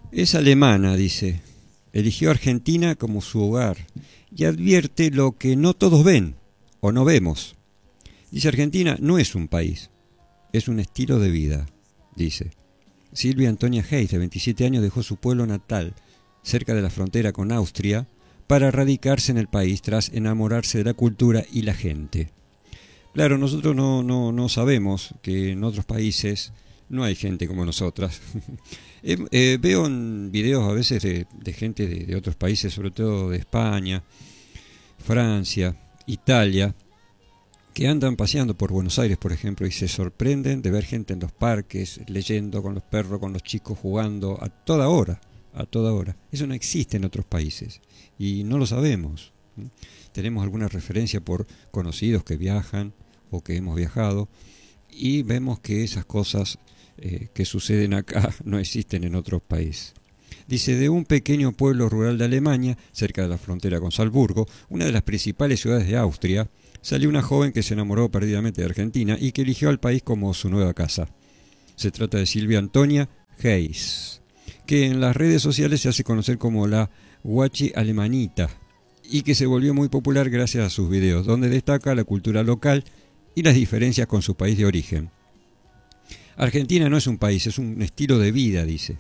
Es alemana, dice. Eligió Argentina como su hogar y advierte lo que no todos ven o no vemos. Dice, Argentina no es un país, es un estilo de vida, dice. Silvia Antonia Hayes, de 27 años, dejó su pueblo natal, cerca de la frontera con Austria, para radicarse en el país tras enamorarse de la cultura y la gente. Claro, nosotros no sabemos que en otros países no hay gente como nosotras. Veo en videos a veces de gente de otros países, sobre todo de España, Francia, Italia, que andan paseando por Buenos Aires, por ejemplo, y se sorprenden de ver gente en los parques, leyendo con los perros, con los chicos, jugando a toda hora, a toda hora. Eso no existe en otros países y no lo sabemos. Tenemos alguna referencia por conocidos que viajan o que hemos viajado y vemos que esas cosas que suceden acá no existen en otros países. Dice, de un pequeño pueblo rural de Alemania, cerca de la frontera con Salzburgo, una de las principales ciudades de Austria, salió una joven que se enamoró perdidamente de Argentina y que eligió al país como su nueva casa. Se trata de Silvia Antonia Hayes, que en las redes sociales se hace conocer como la Guachi Alemanita y que se volvió muy popular gracias a sus videos, donde destaca la cultura local y las diferencias con su país de origen. Argentina no es un país, es un estilo de vida, dice.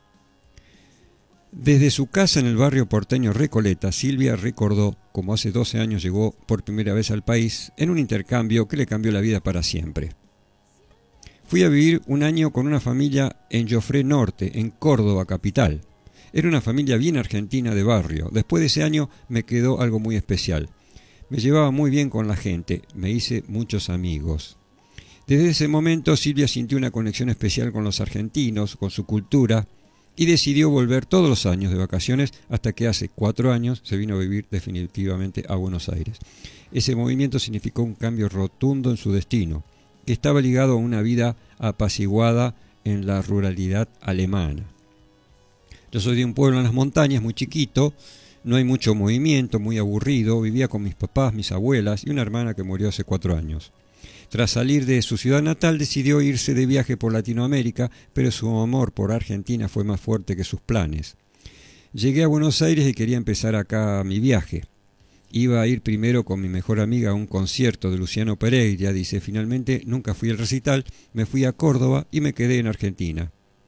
Desde su casa en el barrio porteño Recoleta, Silvia recordó cómo hace 12 años llegó por primera vez al país en un intercambio que le cambió la vida para siempre. Fui a vivir un año con una familia en Jofré Norte, en Córdoba capital. Era una familia bien argentina de barrio. Después de ese año me quedó algo muy especial. Me llevaba muy bien con la gente, me hice muchos amigos. Desde ese momento Silvia sintió una conexión especial con los argentinos, con su cultura, y decidió volver todos los años de vacaciones hasta que hace 4 años se vino a vivir definitivamente a Buenos Aires. Ese movimiento significó un cambio rotundo en su destino, que estaba ligado a una vida apaciguada en la ruralidad alemana. Yo soy de un pueblo en las montañas muy chiquito, no hay mucho movimiento, muy aburrido, vivía con mis papás, mis abuelas y una hermana que murió hace 4 años. Tras salir de su ciudad natal decidió irse de viaje por Latinoamérica, pero su amor por Argentina fue más fuerte que sus planes. Llegué a Buenos Aires y quería empezar acá mi viaje. Iba a ir primero con mi mejor amiga a un concierto de Luciano Pereira, dice, finalmente nunca fui al recital, me fui a Córdoba y me quedé en Argentina.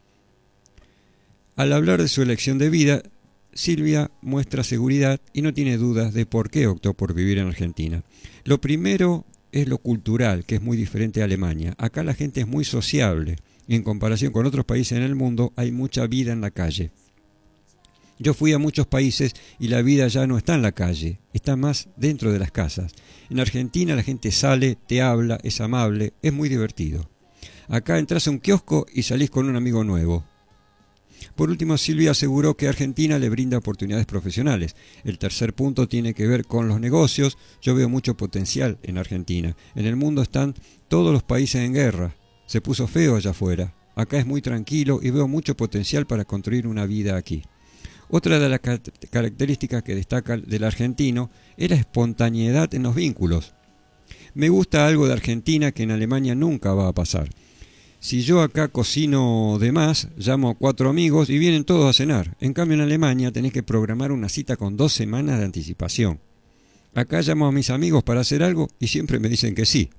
Al hablar de su elección de vida, Silvia muestra seguridad y no tiene dudas de por qué optó por vivir en Argentina. Lo primero es lo cultural, que es muy diferente a Alemania. Acá la gente es muy sociable y en comparación con otros países en el mundo hay mucha vida en la calle. Yo fui a muchos países y la vida ya no está en la calle, está más dentro de las casas. En Argentina la gente sale, te habla, es amable, es muy divertido. Acá entras a un kiosco y salís con un amigo nuevo. Por último, Silvia aseguró que Argentina le brinda oportunidades profesionales. El tercer punto tiene que ver con los negocios. Yo veo mucho potencial en Argentina. En el mundo están todos los países en guerra. Se puso feo allá afuera. Acá es muy tranquilo y veo mucho potencial para construir una vida aquí. Otra de las características que destaca del argentino es la espontaneidad en los vínculos. Me gusta algo de Argentina que en Alemania nunca va a pasar. Si yo acá cocino de más, llamo a 4 amigos y vienen todos a cenar. En cambio en Alemania tenés que programar una cita con 2 semanas de anticipación. Acá llamo a mis amigos para hacer algo y siempre me dicen que sí.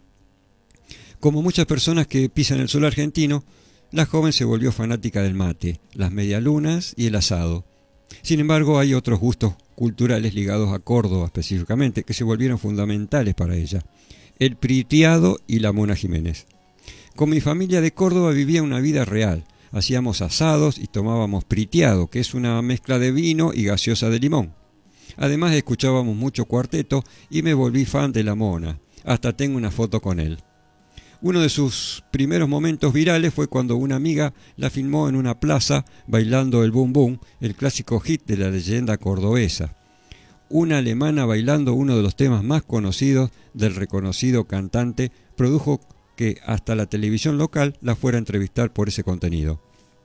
Como muchas personas que pisan el suelo argentino, la joven se volvió fanática del mate, las medialunas y el asado. Sin embargo, hay otros gustos culturales ligados a Córdoba específicamente que se volvieron fundamentales para ella. El pritiado y la Mona Jiménez. Con mi familia de Córdoba vivía una vida real. Hacíamos asados y tomábamos pritiado, que es una mezcla de vino y gaseosa de limón. Además escuchábamos mucho cuarteto y me volví fan de la Mona. Hasta tengo una foto con él. Uno de sus primeros momentos virales fue cuando una amiga la filmó en una plaza bailando el Bum Bum, el clásico hit de la leyenda cordobesa. Una alemana bailando uno de los temas más conocidos del reconocido cantante produjo que hasta la televisión local la fuera a entrevistar por ese contenido.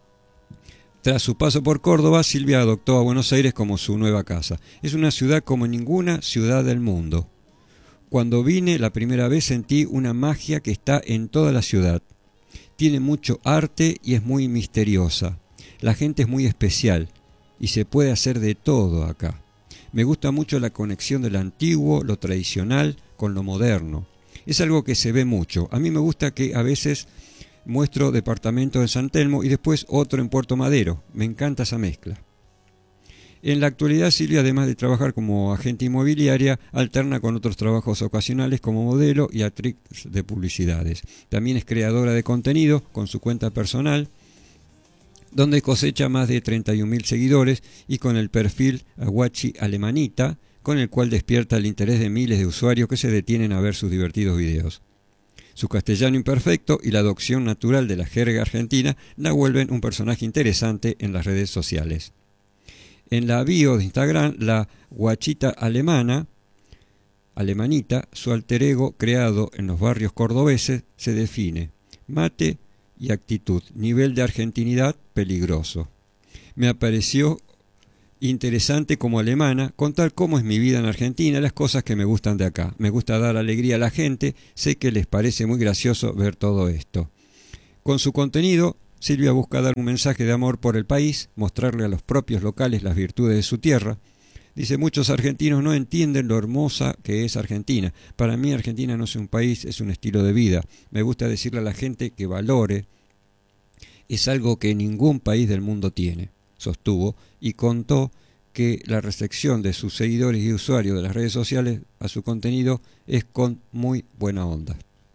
Tras su paso por Córdoba, Silvia adoptó a Buenos Aires como su nueva casa. Es una ciudad como ninguna ciudad del mundo. Cuando vine la primera vez sentí una magia que está en toda la ciudad. Tiene mucho arte y es muy misteriosa. La gente es muy especial y se puede hacer de todo acá. Me gusta mucho la conexión de lo antiguo, lo tradicional, con lo moderno. Es algo que se ve mucho. A mí me gusta que a veces muestro departamento en San Telmo y después otro en Puerto Madero. Me encanta esa mezcla. En la actualidad, Silvia, además de trabajar como agente inmobiliaria, alterna con otros trabajos ocasionales como modelo y actriz de publicidades. También es creadora de contenido con su cuenta personal, donde cosecha más de 31.000 seguidores y con el perfil Aguachi Alemanita, con el cual despierta el interés de miles de usuarios que se detienen a ver sus divertidos videos. Su castellano imperfecto y la adopción natural de la jerga argentina la vuelven un personaje interesante en las redes sociales. En la bio de Instagram, la guachita alemanita, su alter ego creado en los barrios cordobeses, se define: mate y actitud, nivel de argentinidad peligroso. Me pareció interesante como alemana contar cómo es mi vida en Argentina, las cosas que me gustan de acá. Me gusta dar alegría a la gente, sé que les parece muy gracioso ver todo esto. Con su contenido, Silvia busca dar un mensaje de amor por el país, mostrarle a los propios locales las virtudes de su tierra. Dice, muchos argentinos no entienden lo hermosa que es Argentina. Para mí Argentina no es un país, es un estilo de vida. Me gusta decirle a la gente que valore. Es algo que ningún país del mundo tiene, sostuvo, y contó que la recepción de sus seguidores y usuarios de las redes sociales a su contenido es con muy buena onda.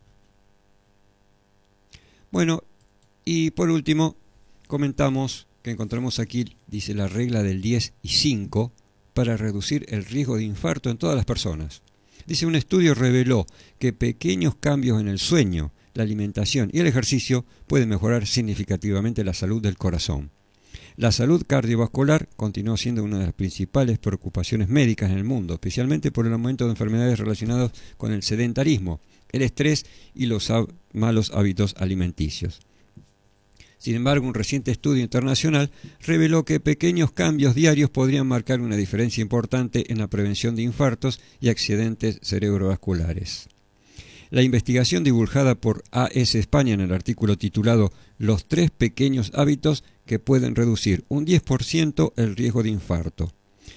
Bueno, y por último, comentamos que encontramos aquí, dice, la regla del 10 y 5 para reducir el riesgo de infarto en todas las personas. Dice, un estudio reveló que pequeños cambios en el sueño, la alimentación y el ejercicio pueden mejorar significativamente la salud del corazón. La salud cardiovascular continuó siendo una de las principales preocupaciones médicas en el mundo, especialmente por el aumento de enfermedades relacionadas con el sedentarismo, el estrés y los malos hábitos alimenticios. Sin embargo, un reciente estudio internacional reveló que pequeños cambios diarios podrían marcar una diferencia importante en la prevención de infartos y accidentes cerebrovasculares. La investigación divulgada por AS España en el artículo titulado Los 3 pequeños hábitos que pueden reducir un 10% el riesgo de infarto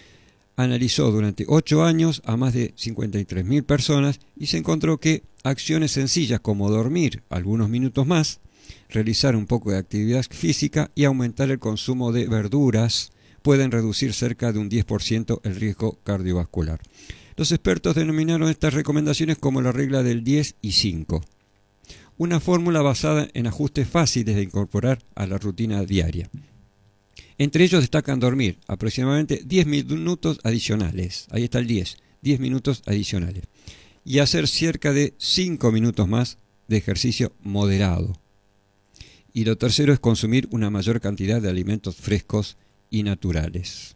analizó durante 8 años a más de 53.000 personas y se encontró que acciones sencillas como dormir algunos minutos más, realizar un poco de actividad física y aumentar el consumo de verduras pueden reducir cerca de un 10% el riesgo cardiovascular. Los expertos denominaron estas recomendaciones como la regla del 10 y 5, una fórmula basada en ajustes fáciles de incorporar a la rutina diaria. Entre ellos destacan dormir aproximadamente 10 minutos adicionales, ahí está el 10 minutos adicionales, y hacer cerca de 5 minutos más de ejercicio moderado. Y lo tercero es consumir una mayor cantidad de alimentos frescos y naturales.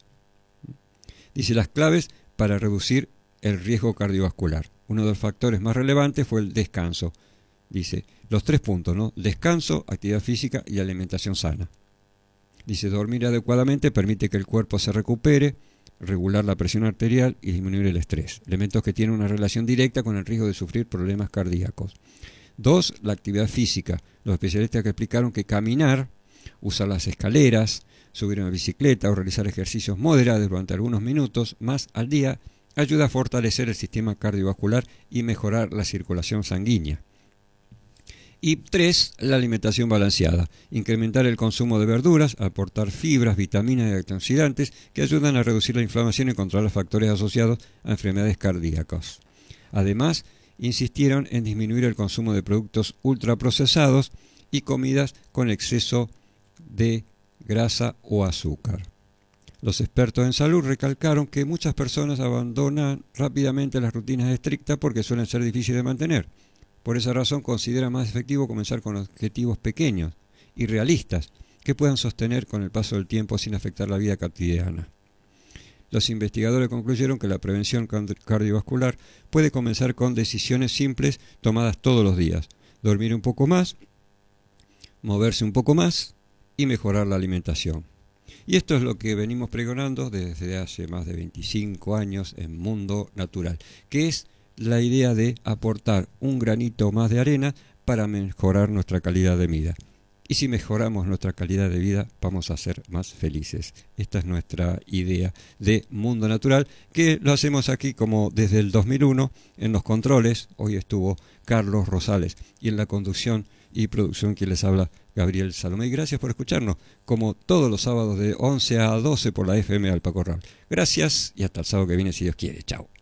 Dice las claves para reducir el riesgo cardiovascular. Uno de los factores más relevantes fue el descanso. Dice, los 3 puntos, ¿no? Descanso, actividad física y alimentación sana. Dice, dormir adecuadamente permite que el cuerpo se recupere, regular la presión arterial y disminuir el estrés. Elementos que tienen una relación directa con el riesgo de sufrir problemas cardíacos. 2. La actividad física. Los especialistas que explicaron que caminar, usar las escaleras, subir una bicicleta o realizar ejercicios moderados durante algunos minutos más al día ayuda a fortalecer el sistema cardiovascular y mejorar la circulación sanguínea. Y 3. La alimentación balanceada. Incrementar el consumo de verduras, aportar fibras, vitaminas y antioxidantes que ayudan a reducir la inflamación y controlar los factores asociados a enfermedades cardíacas. Además, insistieron en disminuir el consumo de productos ultraprocesados y comidas con exceso de grasa o azúcar. Los expertos en salud recalcaron que muchas personas abandonan rápidamente las rutinas estrictas porque suelen ser difíciles de mantener. Por esa razón considera más efectivo comenzar con objetivos pequeños y realistas que puedan sostener con el paso del tiempo sin afectar la vida cotidiana. Los investigadores concluyeron que la prevención cardiovascular puede comenzar con decisiones simples tomadas todos los días. Dormir un poco más, moverse un poco más y mejorar la alimentación. Y esto es lo que venimos pregonando desde hace más de 25 años en Mundo Natural, que es la idea de aportar un granito más de arena para mejorar nuestra calidad de vida. y si mejoramos nuestra calidad de vida vamos a ser más felices. Esta es nuestra idea de Mundo Natural, que lo hacemos aquí como desde el 2001 en los controles. Hoy estuvo Carlos Rosales y en la conducción y producción quien les habla, Gabriel Salomé. Y gracias por escucharnos, como todos los sábados de 11 a 12 por la FM Alpacorral. Gracias y hasta el sábado que viene si Dios quiere. Chao.